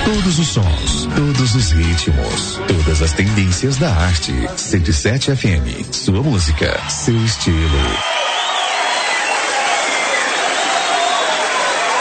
Todos os sons, todos os ritmos, todas as tendências da arte. 107 FM, sua música, seu estilo.